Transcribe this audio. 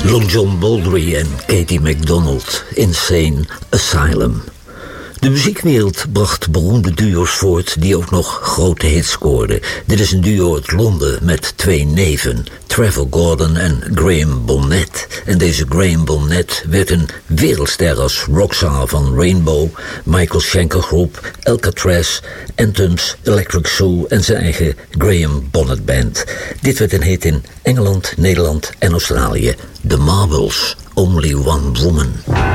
Long John Baldry en Katie MacDonald, Insane Asylum. De muziekwereld bracht beroemde duo's voort die ook nog grote hits scoorden. Dit is een duo uit Londen met twee neven, Trevor Gordon en Graham Bonnet. En deze Graham Bonnet werd een wereldster als rockzanger van Rainbow, Michael Schenker Groep, Alcatraz, Anthems, Electric Zoo en zijn eigen Graham Bonnet Band. Dit werd een hit in Engeland, Nederland en Australië. The Marbles, Only One Woman.